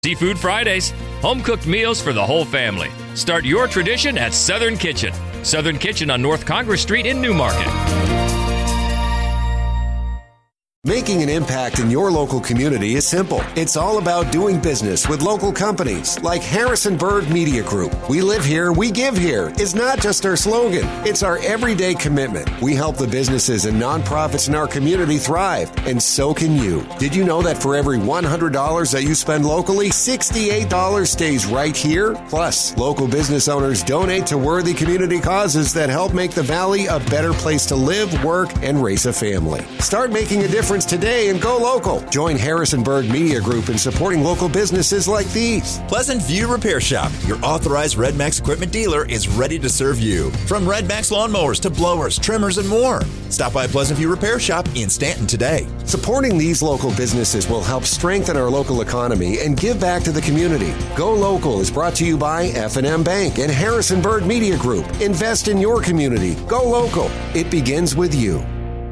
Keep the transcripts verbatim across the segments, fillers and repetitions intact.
Seafood Fridays, home-cooked meals for the whole family. Start your tradition at Southern Kitchen. Southern Kitchen on North Congress Street in Newmarket. Making an impact in your local community is simple. It's all about doing business with local companies like Harrisonburg Media Group. We live here, we give here is not just our slogan. It's our everyday commitment. We help the businesses and nonprofits in our community thrive, and so can you. Did you know that for every one hundred dollars that you spend locally, sixty-eight dollars stays right here? Plus, local business owners donate to worthy community causes that help make the Valley a better place to live, work, and raise a family. Start making a difference today and go local. Join Harrisonburg Media Group in supporting local businesses like these. Pleasant View Repair Shop, your authorized Red Max equipment dealer, is ready to serve you. From Red Max lawnmowers to blowers, trimmers, and more. Stop by Pleasant View Repair Shop in Stanton today. Supporting these local businesses will help strengthen our local economy and give back to the community. Go Local is brought to you by F and M Bank and Harrisonburg Media Group. Invest in your community. Go local. It begins with you.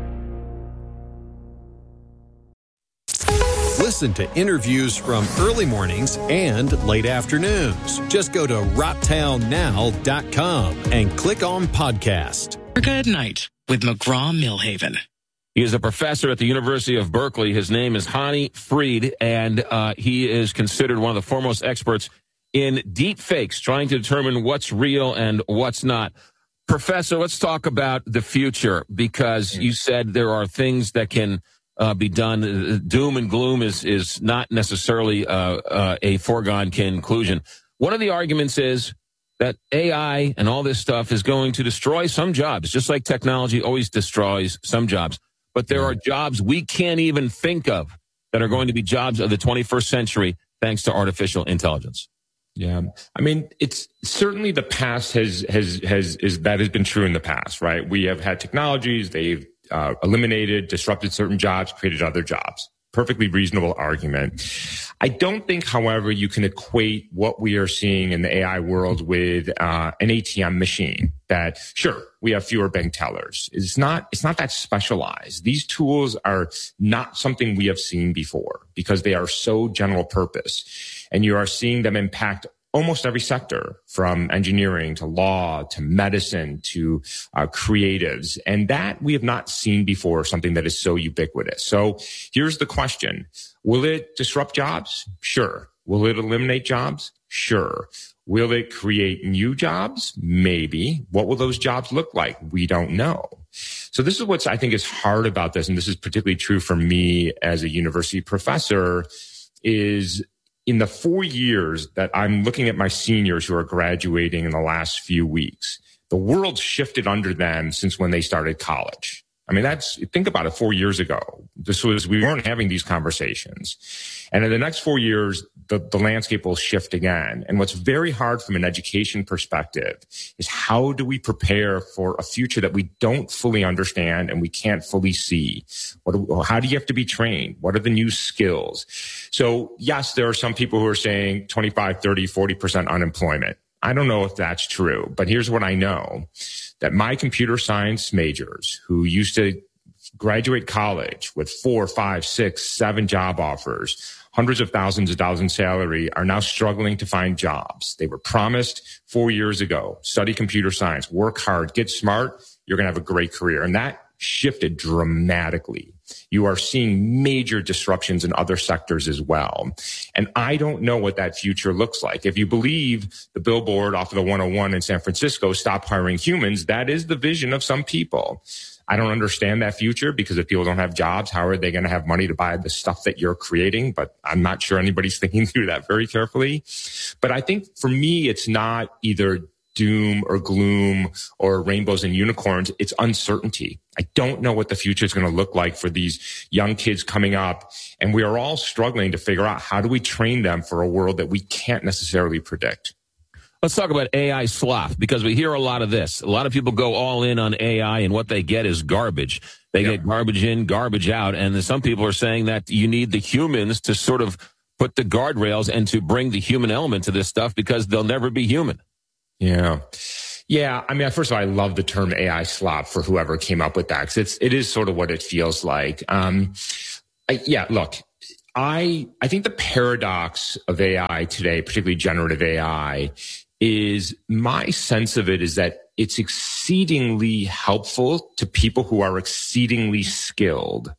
Listen to interviews from early mornings and late afternoons. Just go to rock town now dot com and click on podcast. Good night with McGraw-Millhaven. He is a professor at the University of Berkeley. His name is Hani Freed, and uh, he is considered one of the foremost experts in deep fakes, trying to determine what's real and what's not. Professor, let's talk about the future, because you said there are things that can Uh, be done. Doom and gloom is is not necessarily uh, uh, a foregone conclusion. One of the arguments is that A I and all this stuff is going to destroy some jobs, just like technology always destroys some jobs. But there are jobs we can't even think of that are going to be jobs of the twenty-first century thanks to artificial intelligence. Yeah. I mean, it's certainly the past has, has, has, is that has been true in the past, right? We have had technologies, they've uh, eliminated, disrupted certain jobs, created other jobs. Perfectly reasonable argument. I don't think, however, you can equate what we are seeing in the A I world with uh, an A T M machine. That sure, we have fewer bank tellers. It's not. It's not that specialized. These tools are not something we have seen before because they are so general purpose, and you are seeing them impact almost every sector, from engineering to law to medicine to uh, creatives. And that we have not seen before, something that is so ubiquitous. So here's the question. Will it disrupt jobs? Sure. Will it eliminate jobs? Sure. Will it create new jobs? Maybe. What will those jobs look like? We don't know. So this is what's, I think, is hard about this, and this is particularly true for me as a university professor, is in the four years that I'm looking at my seniors who are graduating in the last few weeks, the world shifted under them since when they started college. I mean, that's, think about it, four years ago. This was, we weren't having these conversations. And in the next four years, the, the landscape will shift again. And what's very hard from an education perspective is how do we prepare for a future that we don't fully understand and we can't fully see? What, how do you have to be trained? What are the new skills? So yes, there are some people who are saying twenty-five, thirty, forty percent unemployment. I don't know if that's true, but here's what I know. That my computer science majors who used to graduate college with four, five, six, seven job offers, hundreds of thousands of dollars in salary, are now struggling to find jobs. They were promised four years ago, study computer science, work hard, get smart, you're going to have a great career. And that shifted dramatically. You are seeing major disruptions in other sectors as well. And I don't know what that future looks like. If you believe the billboard off of the one oh one in San Francisco, stop hiring humans, that is the vision of some people. I don't understand that future, because if people don't have jobs, how are they going to have money to buy the stuff that you're creating? But I'm not sure anybody's thinking through that very carefully. But I think for me, it's not either doom or gloom or rainbows and unicorns. It's uncertainty. I don't know what the future is going to look like for these young kids coming up. And we are all struggling to figure out, how do we train them for a world that we can't necessarily predict? Let's talk about A I sloth, because we hear a lot of this. A lot of people go all in on A I, and what they get is garbage. They yep. get garbage in, garbage out. And some people are saying that you need the humans to sort of put the guardrails and to bring the human element to this stuff, because they'll never be human. Yeah. Yeah. I mean, first of all, I love the term A I slop for whoever came up with that, because it's, it is sort of what it feels like. Um, I, yeah, look, I I think the paradox of A I today, particularly generative A I, is my sense of it is that it's exceedingly helpful to people who are exceedingly skilled.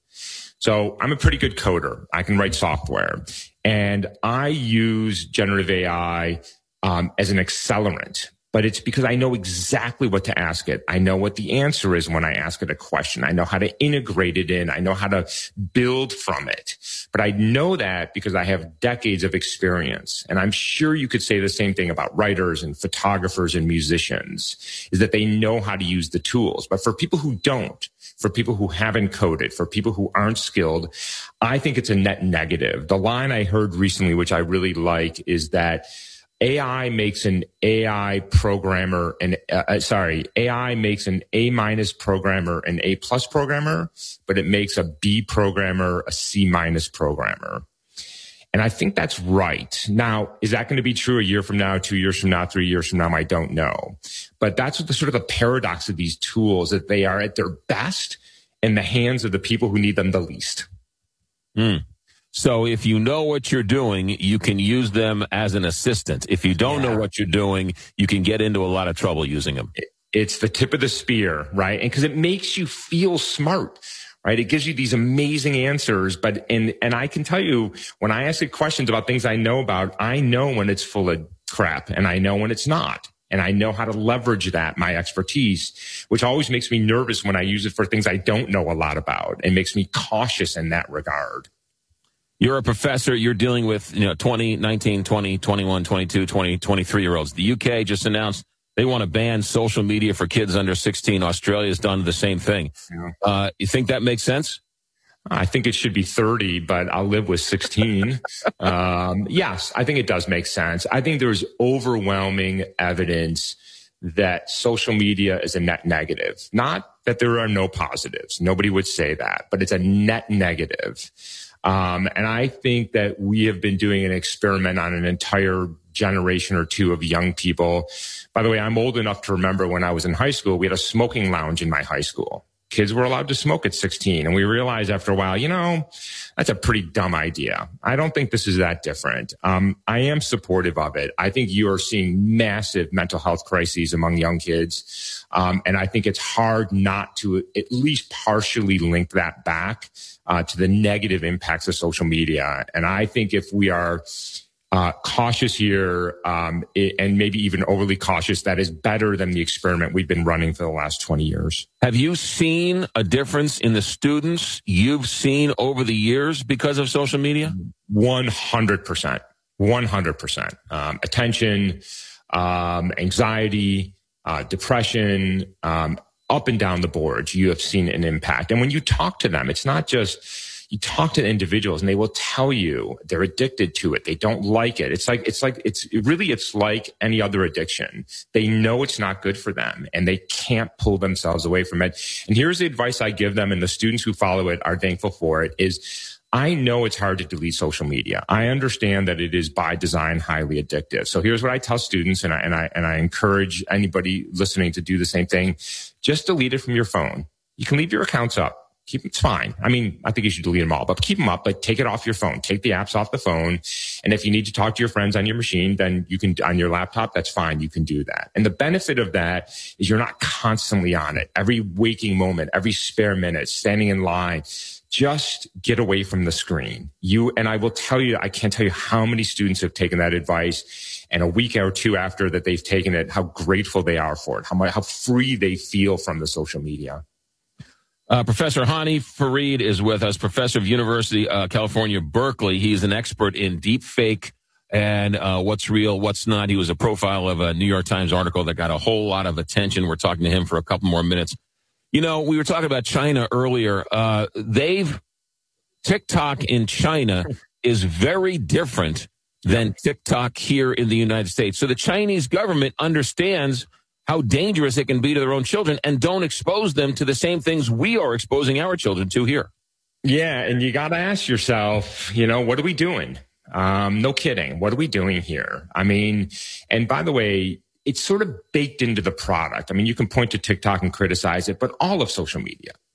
So I'm a pretty good coder. I can write software, and I use generative A I um, as an accelerant. But it's because I know exactly what to ask it. I know what the answer is when I ask it a question. I know how to integrate it in. I know how to build from it. But I know that because I have decades of experience. And I'm sure you could say the same thing about writers and photographers and musicians, is that they know how to use the tools. But for people who don't, for people who haven't coded, for people who aren't skilled, I think it's a net negative. The line I heard recently, which I really like, is that A I makes an A I programmer and uh, sorry, A I makes an A minus programmer an A plus programmer, but it makes a B programmer a C minus programmer. And I think that's right. Now, is that going to be true a year from now, two years from now, three years from now? I don't know. But that's what the sort of the paradox of these tools, that they are at their best in the hands of the people who need them the least. Mm. So if you know what you're doing, you can use them as an assistant. If you don't yeah. know what you're doing, you can get into a lot of trouble using them. It's the tip of the spear, right? And because it makes you feel smart, right? It gives you these amazing answers. But, and, and I can tell you, when I ask it questions about things I know about, I know when it's full of crap and I know when it's not. And I know how to leverage that, my expertise, which always makes me nervous when I use it for things I don't know a lot about. It makes me cautious in that regard. You're a professor. You're dealing with, you know, twenty, nineteen, twenty, twenty-one, twenty-two, twenty, twenty-three-year-olds. The U K just announced they want to ban social media for kids under sixteen. Australia's done the same thing. Yeah. Uh, you think that makes sense? I think it should be thirty, but I'll live with sixteen. um, yes, I think it does make sense. I think there's overwhelming evidence that social media is a net negative. Not that there are no positives. Nobody would say that, but it's a net negative. Um, and I think that we have been doing an experiment on an entire generation or two of young people. By the way, I'm old enough to remember when I was in high school, we had a smoking lounge in my high school. Kids were allowed to smoke at sixteen. And we realized after a while, you know, that's a pretty dumb idea. I don't think this is that different. Um, I am supportive of it. I think you are seeing massive mental health crises among young kids. Um, and I think it's hard not to at least partially link that back uh, to the negative impacts of social media. And I think if we are Uh, cautious here, um, it, and maybe even overly cautious, that is better than the experiment we've been running for the last twenty years. Have you seen a difference in the students you've seen over the years because of social media? one hundred percent. one hundred percent. Um, attention, um, anxiety, uh, depression, um, up and down the board, you have seen an impact. And when you talk to them, it's not just... You talk to individuals and they will tell you they're addicted to it. They don't like it. It's like, it's like, it's it really, it's like any other addiction. They know it's not good for them and they can't pull themselves away from it. And here's the advice I give them, and the students who follow it are thankful for it, is I know it's hard to delete social media. I understand that it is by design highly addictive. So here's what I tell students, and I, and I, and I encourage anybody listening to do the same thing. Just delete it from your phone. You can leave your accounts up. Keep, it's fine. I mean, I think you should delete them all, but keep them up, but take it off your phone. Take the apps off the phone. And if you need to talk to your friends on your machine, then you can, on your laptop, that's fine. You can do that. And the benefit of that is you're not constantly on it. Every waking moment, every spare minute, standing in line, just get away from the screen. You, and I will tell you, I can't tell you how many students have taken that advice. And a week or two after that they've taken it, how grateful they are for it, how much, how free they feel from the social media. Uh, Professor Hany Farid is with us, professor of University of uh, California, Berkeley. He's an expert in deep fake and uh, what's real, what's not. He was a profile of a New York Times article that got a whole lot of attention. We're talking to him for a couple more minutes. You know, we were talking about China earlier. Uh, they've, TikTok in China is very different than TikTok here in the United States. So the Chinese government understands how dangerous it can be to their own children and don't expose them to the same things we are exposing our children to here. Yeah, and you got to ask yourself, you know, what are we doing? Um, no kidding. What are we doing here? I mean, and by the way, it's sort of baked into the product. I mean, you can point to TikTok and criticize it, but all of social media,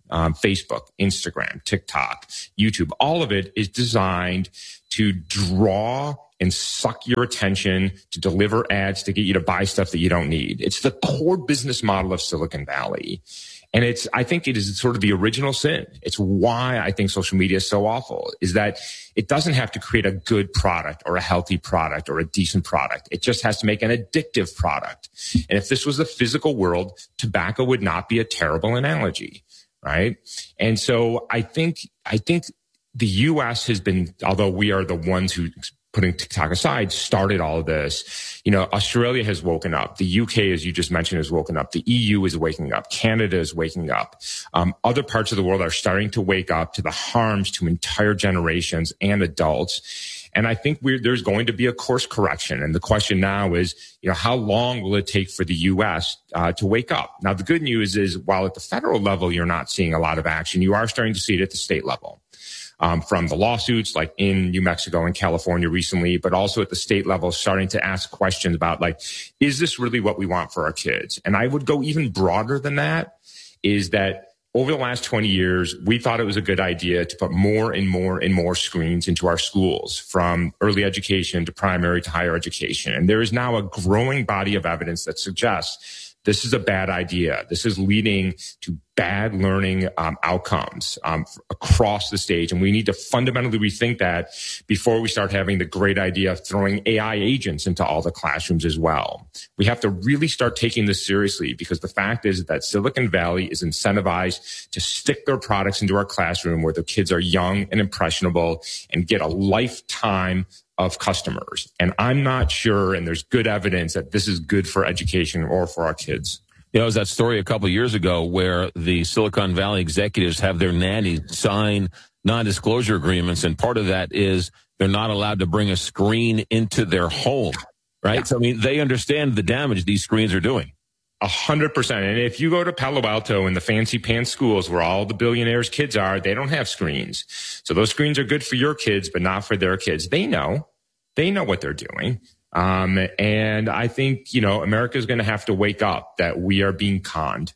um, Facebook, Instagram, TikTok, YouTube, all of it is designed to draw and suck your attention, to deliver ads, to get you to buy stuff that you don't need. It's the core business model of Silicon Valley. And it's, I think it is sort of the original sin. It's why I think social media is so awful, is that it doesn't have to create a good product or a healthy product or a decent product. It just has to make an addictive product. And if this was the physical world, tobacco would not be a terrible analogy, right? And so I think, I think the U S has been, although we are the ones who, putting TikTok aside, started all of this. You know, Australia has woken up. The U K, as you just mentioned, has woken up. The E U is waking up. Canada is waking up. Um, other parts of the world are starting to wake up to the harms to entire generations and adults. And I think we're, there's going to be a course correction. And the question now is, you know, how long will it take for the U S uh, to wake up? Now, the good news is, while at the federal level, you're not seeing a lot of action, you are starting to see it at the state level. Um, from the lawsuits like in New Mexico and California recently, but also at the state level, starting to ask questions about, like, is this really what we want for our kids? And I would go even broader than that, is that over the last twenty years, we thought it was a good idea to put more and more and more screens into our schools, from early education to primary to higher education. And there is now a growing body of evidence that suggests this is a bad idea. This is leading to bad learning um, outcomes um, across the stage. And we need to fundamentally rethink that before we start having the great idea of throwing A I agents into all the classrooms as well. We have to really start taking this seriously, because the fact is that Silicon Valley is incentivized to stick their products into our classroom where the kids are young and impressionable and get a lifetime of customers. And I'm not sure, and there's good evidence that this is good for education or for our kids. You know, it was that story a couple of years ago where the Silicon Valley executives have their nannies sign non-disclosure agreements, and part of that is they're not allowed to bring a screen into their home, right? Yeah. So, I mean, they understand the damage these screens are doing. A hundred percent. And if you go to Palo Alto and the fancy pants schools where all the billionaires' kids are, they don't have screens. So those screens are good for your kids, but not for their kids. They know. They know what they're doing. Um, and I think, you know, America is going to have to wake up that we are being conned.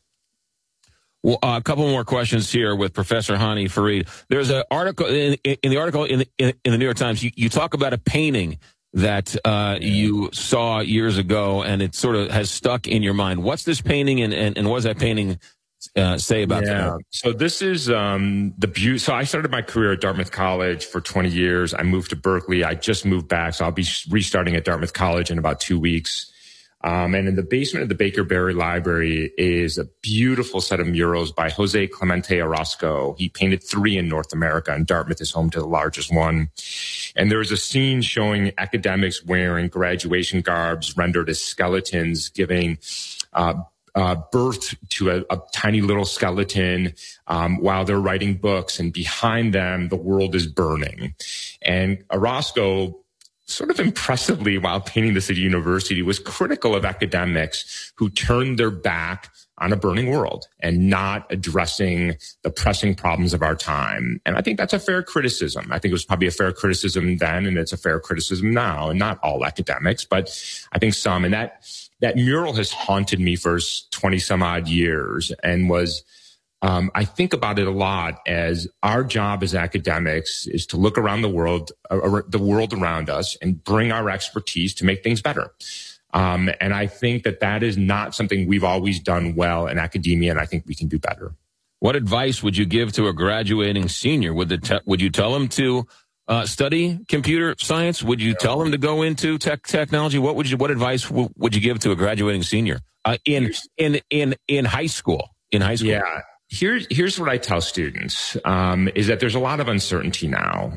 Well, uh, a couple more questions here with Professor Hany Farid. There's an article in, in the article in the, in, in the New York Times. You, you talk about a painting that uh, you saw years ago, and it sort of has stuck in your mind. What's this painting, and, and, and what does that painting uh, say about yeah. that? So this is um, the beauty. So I started my career at Dartmouth College for twenty years. I moved to Berkeley. I just moved back, so I'll be restarting at Dartmouth College in about two weeks. Um, and in the basement of the Baker Berry Library is a beautiful set of murals by Jose Clemente Orozco. He painted three in North America, and Dartmouth is home to the largest one. And there is a scene showing academics wearing graduation garbs rendered as skeletons, giving uh, uh, birth to a, a tiny little skeleton um, while they're writing books. And behind them, the world is burning. And Orozco, sort of impressively, while painting this at university, was critical of academics who turned their back on a burning world and not addressing the pressing problems of our time. And I think that's a fair criticism. I think it was probably a fair criticism then, and it's a fair criticism now, and not all academics, but I think some. And that, that mural has haunted me for twenty some odd years, and was Um, I think about it a lot as our job as academics is to look around the world, uh, the world around us, and bring our expertise to make things better. Um, and I think that that is not something we've always done well in academia, and I think we can do better. What advice would you give to a graduating senior? Would the te- would you tell them to uh, study computer science? Would you tell them to go into tech technology? What would you? What advice w- would you give to a graduating senior uh, in in in in high school? In high school, yeah. Here's, here's what I tell students, um, is that there's a lot of uncertainty now.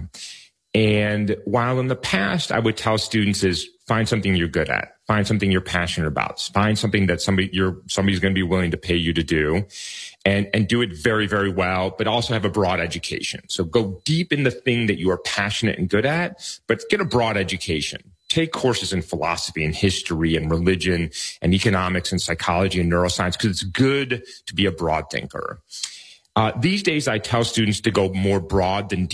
And while in the past I would tell students is find something you're good at, find something you're passionate about, find something that somebody, you're, somebody's going to be willing to pay you to do, and, and do it very, very well, but also have a broad education. So go deep in the thing that you are passionate and good at, but get a broad education. Take courses in philosophy and history and religion and economics and psychology and neuroscience, because it's good to be a broad thinker. Uh, these days, I tell students to go more broad than deep.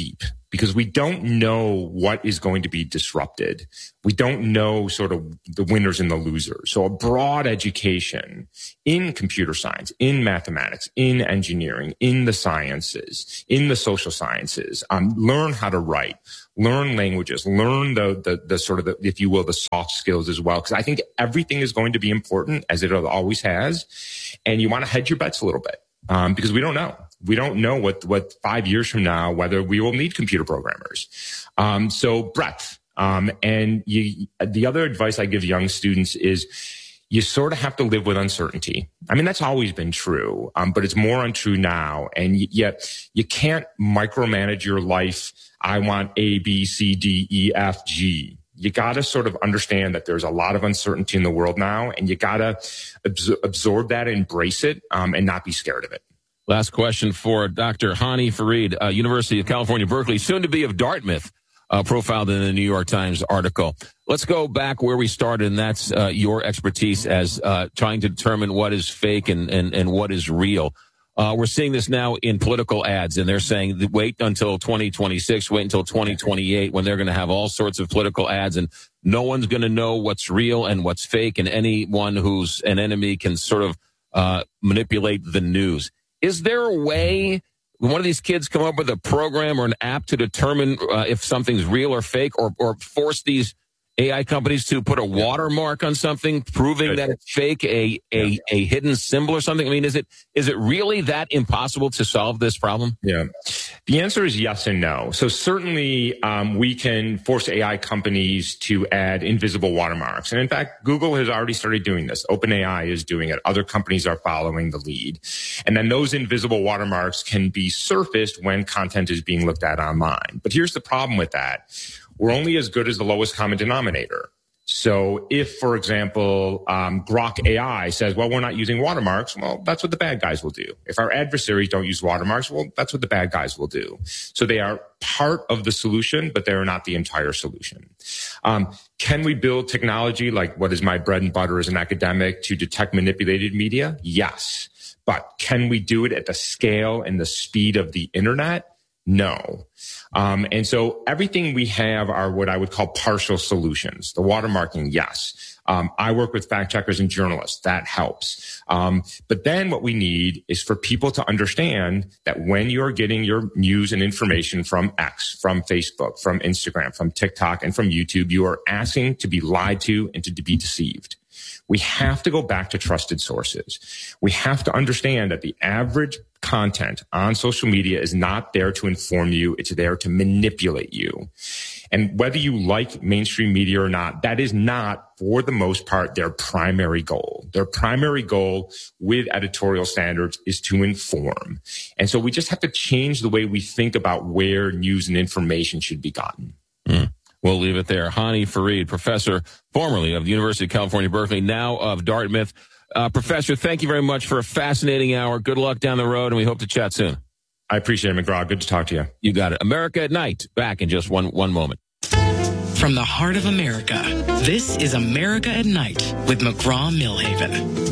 because we don't know what is going to be disrupted. We don't know sort of the winners and the losers. So a broad education in computer science, in mathematics, in engineering, in the sciences, in the social sciences, um, learn how to write, learn languages, learn the, the, the sort of, the, if you will, the soft skills as well. Because I think everything is going to be important, as it always has. And you want to hedge your bets a little bit, um, because we don't know. We don't know what, what five years from now, whether we will need computer programmers. Um, so breadth. Um, and you, the other advice I give young students is you sort of have to live with uncertainty. I mean, that's always been true, um, but it's more untrue now. And yet you can't micromanage your life. I want A, B, C, D, E, F, G. You got to sort of understand that there's a lot of uncertainty in the world now, and you got to absor- absorb that, embrace it, um, and not be scared of it. Last question for Doctor Hany Farid, uh, University of California, Berkeley, soon to be of Dartmouth, uh, profiled in the New York Times article. Let's go back where we started, and that's uh, your expertise as uh, trying to determine what is fake and, and, and what is real. Uh, we're seeing this now in political ads, and they're saying that wait until twenty twenty-six, wait until twenty twenty-eight, when they're going to have all sorts of political ads, and no one's going to know what's real and what's fake, and anyone who's an enemy can sort of uh, manipulate the news. Is there a way one of these kids come up with a program or an app to determine uh, if something's real or fake, or, or force these A I companies to put a watermark on something proving that it's fake, a, a, a hidden symbol or something? I mean, is it is it really that impossible to solve this problem? Yeah. The answer is yes and no. So certainly um, we can force A I companies to add invisible watermarks. And in fact, Google has already started doing this. OpenAI is doing it. Other companies are following the lead. And then those invisible watermarks can be surfaced when content is being looked at online. But here's the problem with that. We're only as good as the lowest common denominator. So if, for example, um, Grok A I says, well, we're not using watermarks, well, that's what the bad guys will do. If our adversaries don't use watermarks, well, that's what the bad guys will do. So they are part of the solution, but they are not the entire solution. Um, can we build technology like what is my bread and butter as an academic to detect manipulated media? Yes. But can we do it at the scale and the speed of the internet? No. Um, and so everything we have are what I would call partial solutions. The watermarking, yes. Um, I work with fact checkers and journalists. That helps. Um, but then what we need is for people to understand that when you're getting your news and information from X, from Facebook, from Instagram, from TikTok, and from YouTube, you are asking to be lied to and to be deceived. We have to go back to trusted sources. We have to understand that the average content on social media is not there to inform you. It's there to manipulate you. And whether you like mainstream media or not, that is not, for the most part, their primary goal. Their primary goal with editorial standards is to inform. And so we just have to change the way we think about where news and information should be gotten. Mm. We'll leave it there. Hany Farid, professor formerly of the University of California, Berkeley, now of Dartmouth. Uh, professor, thank you very much for a fascinating hour. Good luck down the road, and we hope to chat soon. I appreciate it, McGraw. Good to talk to you. You got it. America at Night, back in just one, one moment. From the heart of America, this is America at Night with McGraw-Milhaven.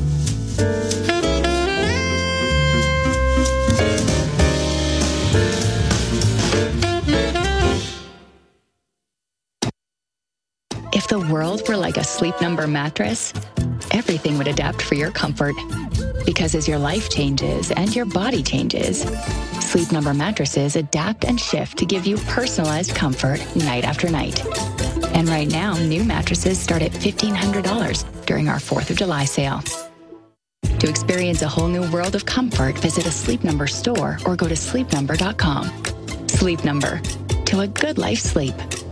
If the world were like a Sleep Number mattress, everything would adapt for your comfort. Because as your life changes and your body changes, Sleep Number mattresses adapt and shift to give you personalized comfort night after night. And right now, new mattresses start at fifteen hundred dollars during our fourth of July sale. To experience a whole new world of comfort, visit a Sleep Number store or go to sleep number dot com. Sleep Number. To a good life sleep.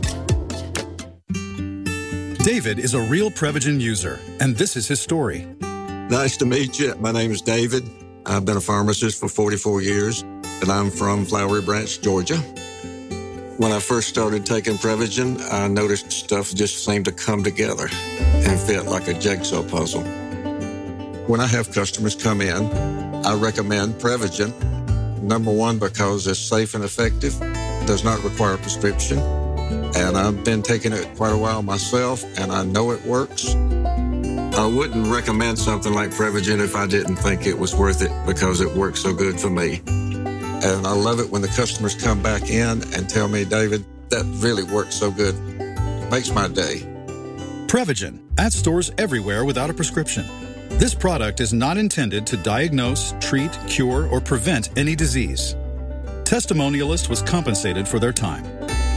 David is a real Prevagen user, and this is his story. Nice to meet you. My name is David. I've been a pharmacist for forty-four years, and I'm from Flowery Branch, Georgia. When I first started taking Prevagen, I noticed stuff just seemed to come together and fit like a jigsaw puzzle. When I have customers come in, I recommend Prevagen. Number one, because it's safe and effective, does not require a prescription. And I've been taking it quite a while myself, and I know it works. I wouldn't recommend something like Prevagen if I didn't think it was worth it because it works so good for me. And I love it when the customers come back in and tell me, David, that really works so good. Makes my day. Prevagen, at stores everywhere without a prescription. This product is not intended to diagnose, treat, cure, or prevent any disease. Testimonialist was compensated for their time.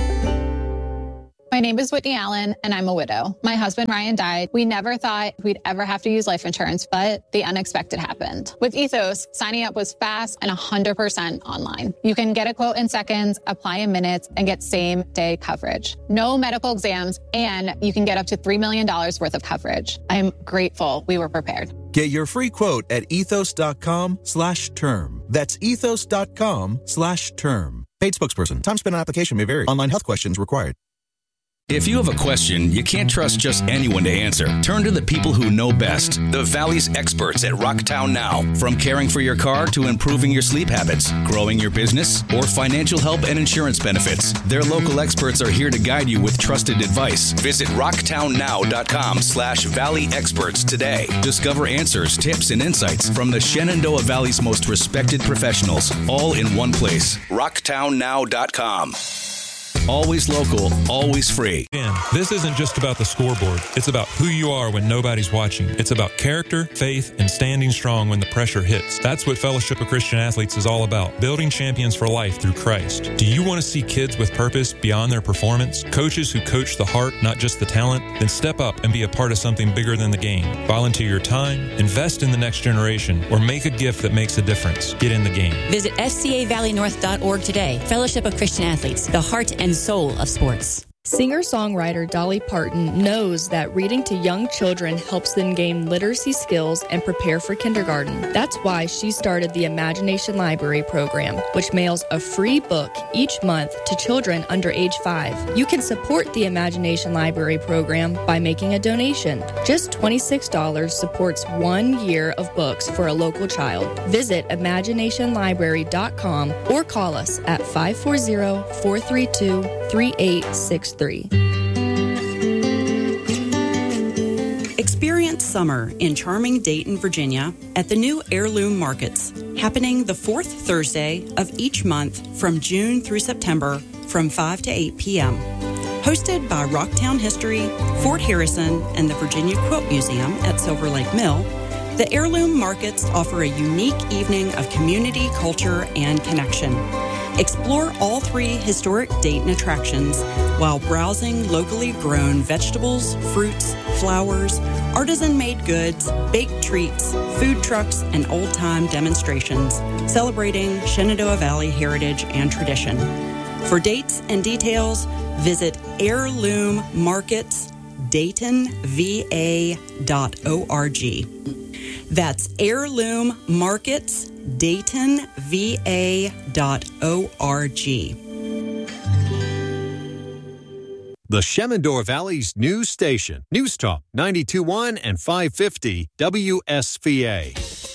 My name is Whitney Allen, and I'm a widow. My husband, Ryan, died. We never thought we'd ever have to use life insurance, but the unexpected happened. With Ethos, signing up was fast and one hundred percent online. You can get a quote in seconds, apply in minutes, and get same-day coverage. No medical exams, and you can get up to three million dollars worth of coverage. I'm grateful we were prepared. Get your free quote at ethos.com slash term. That's ethos.com slash term. Paid spokesperson. Time spent on application may vary. Online health questions required. If you have a question you can't trust just anyone to answer, turn to the people who know best. The Valley's experts at Rocktown Now. From caring for your car to improving your sleep habits, growing your business, or financial help and insurance benefits, their local experts are here to guide you with trusted advice. Visit rocktownnow.com slash Valley Experts today. Discover answers, tips, and insights from the Shenandoah Valley's most respected professionals, all in one place. rocktown now dot com. Always local, always free. This isn't just about the scoreboard. It's about who you are when nobody's watching. It's about character, faith, and standing strong when the pressure hits. That's what Fellowship of Christian Athletes is all about, building champions for life through Christ. Do you want to see kids with purpose beyond their performance? Coaches who coach the heart, not just the talent? Then step up and be a part of something bigger than the game. Volunteer your time, invest in the next generation, or make a gift that makes a difference. Get in the game. Visit f c a valley north dot org today. Fellowship of Christian Athletes, the heart and soul of sports. Singer-songwriter Dolly Parton knows that reading to young children helps them gain literacy skills and prepare for kindergarten. That's why she started the Imagination Library program, which mails a free book each month to children under age five. You can support the Imagination Library program by making a donation. Just twenty-six dollars supports one year of books for a local child. Visit imagination library dot com or call us at five four zero, four three two, three eight six three. Experience summer in charming Dayton, Virginia at the new Heirloom Markets, happening the fourth Thursday of each month from June through September from five to eight p.m. Hosted by Rocktown History, Fort Harrison, and the Virginia Quilt Museum at Silver Lake Mill, the Heirloom Markets offer a unique evening of community, culture, and connection. Explore all three historic Dayton attractions while browsing locally grown vegetables, fruits, flowers, artisan-made goods, baked treats, food trucks, and old-time demonstrations celebrating Shenandoah Valley heritage and tradition. For dates and details, visit heirloom markets dayton v a dot org. That's Heirloom Markets, dayton v a dot org. The Shenandoah Valley's news station, News Talk ninety-two point one and five fifty W S V A.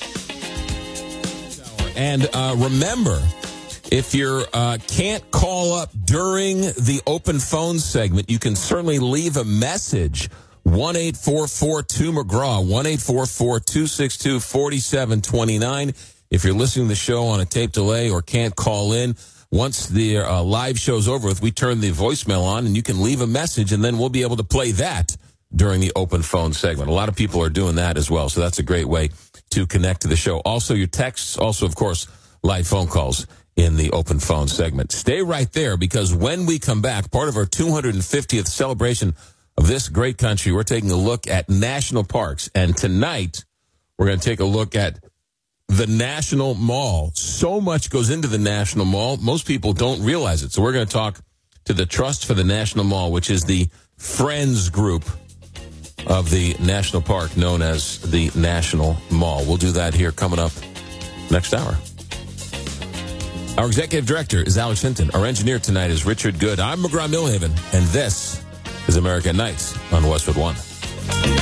And uh, remember, if you uh, can't call up during the open phone segment, you can certainly leave a message. one eight four four two McGraw, one eight four four two six two four seven two nine. If you're listening to the show on a tape delay or can't call in, once the uh, live show's over with, we turn the voicemail on and you can leave a message and then we'll be able to play that during the open phone segment. A lot of people are doing that as well, so that's a great way to connect to the show. Also, your texts, also, of course, live phone calls in the open phone segment. Stay right there because when we come back, part of our two hundred fiftieth celebration of this great country, we're taking a look at national parks. And tonight, we're going to take a look at the National Mall. So much goes into the National Mall. Most people don't realize it. So we're going to talk to the Trust for the National Mall, which is the Friends group of the national park known as the National Mall. We'll do that here coming up next hour. Our executive director is Alex Hinton. Our engineer tonight is Richard Good. I'm McGraw Millhaven, and this is America at Night on Westwood One.